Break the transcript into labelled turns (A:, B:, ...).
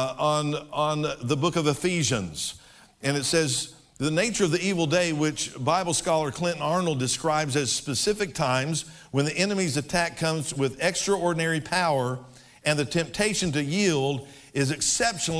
A: on the book of Ephesians. And it says, the nature of the evil day, which Bible scholar Clinton Arnold describes as specific times when the enemy's attack comes with extraordinary power and the temptation to yield is exceptionally